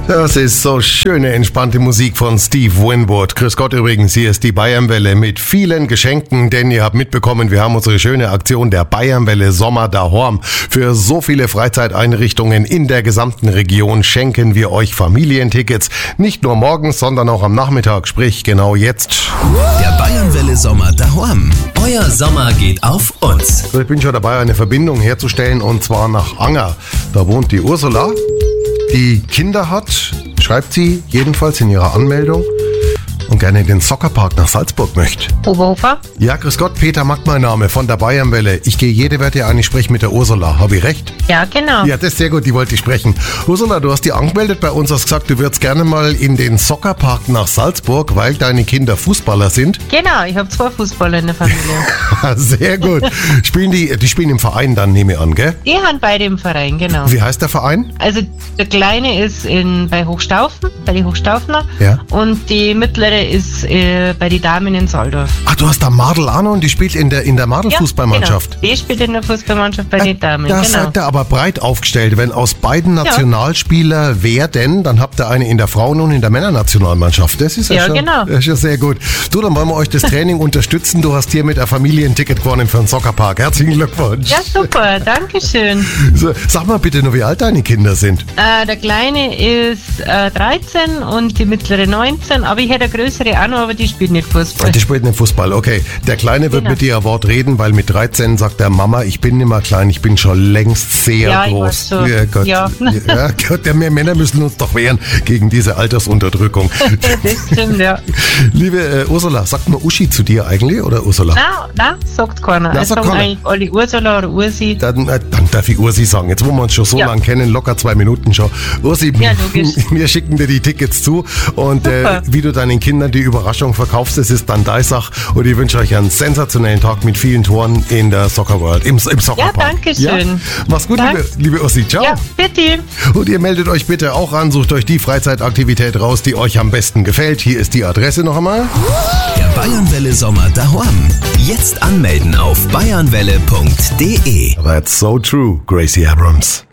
Das ist so schöne, entspannte Musik von Steve Winwood. Grüß Gott übrigens, hier ist die Bayernwelle mit vielen Geschenken, denn ihr habt mitbekommen, wir haben unsere schöne Aktion der Bayernwelle Sommer daheim. Für so viele Freizeiteinrichtungen in der gesamten Region schenken wir euch Familientickets. Nicht nur morgens, sondern auch am Nachmittag, sprich genau jetzt. Der Bayernwelle Sommer daheim. Euer Sommer geht auf uns. So, ich bin schon dabei, eine Verbindung herzustellen, und zwar nach Anger. Da wohnt die Ursula, die Kinder hat, schreibt sie jedenfalls in ihrer Anmeldung, und gerne den Soccerpark nach Salzburg möchte. Oberhofer? Ja, grüß Gott, Peter Mack mein Name von der Bayernwelle. Ich gehe jede Wette ein, ich spreche mit der Ursula. Habe ich recht? Ja, genau. Ja, das ist sehr gut, die wollte ich sprechen. Ursula, du hast dich angemeldet bei uns, hast gesagt, du würdest gerne mal in den Soccerpark nach Salzburg, weil deine Kinder Fußballer sind. Genau, ich habe 2 Fußballer in der Familie. Sehr gut. Die spielen im Verein dann, nehme ich an, gell? Die haben beide im Verein, genau. Wie heißt der Verein? Also der Kleine ist bei Hochstaufen, bei den Hochstaufner. Ja. Und die mittlere ist bei den Damen in Saldorf. Ach, du hast da Madel Arno und die spielt in der Madel-Fußballmannschaft. Genau. Die spielt in der Fußballmannschaft bei den Damen, Da genau. seid ihr aber breit aufgestellt. Wenn aus beiden Nationalspieler werden, dann habt ihr eine in der Frauen- und in der Männernationalmannschaft. Das ist ja, schon, genau. Das ist ja sehr gut. Du, dann wollen wir euch das Training unterstützen. Du hast hier mit der Familie ein Ticket gewonnen für den Soccerpark. Herzlichen Glückwunsch. Ja, super, danke schön. So, sag mal bitte nur, wie alt deine Kinder sind. Der Kleine ist 13 und die mittlere 19, aber ich hätte eine größere auch noch, aber die spielt nicht Fußball. Die spielt nicht Fußball, okay. Der Kleine wird mit dir ein Wort reden, weil mit 13 sagt der Mama, ich bin nicht mehr klein, ich bin schon längst sehr groß. Ich weiß so. Ja, Gott. Ja. Ja, Gott, wir Männer müssen uns doch wehren gegen diese Altersunterdrückung. Das stimmt, ja. Liebe Ursula, sagt man Uschi zu dir eigentlich, oder Ursula? Nein, sagt keiner. Na, Es sagt sagen keiner. eigentlich alle Ursula oder Ursi. Dann darf ich Ursi sagen. Jetzt, wo wir uns schon so lange kennen, locker 2 Minuten schon. Ursi, Ja, logisch. wir schicken dir die Tickets zu. Und wie du deinen Kindern die Überraschung verkaufst, das ist dann deine Sache. Und ich wünsche euch einen sensationellen Tag mit vielen Toren in der Soccer World, im Soccerpark. Ja, danke schön. Ja? Mach's gut, Danke. liebe Ursi. Ciao. Ja, bitte. Und ihr meldet euch bitte auch an, sucht euch die Freizeitaktivität raus, die euch am besten gefällt. Hier ist die Adresse noch einmal. Der Bayernwelle Sommer daheim. Jetzt anmelden auf bayernwelle.de. That's so true, Gracie Abrams.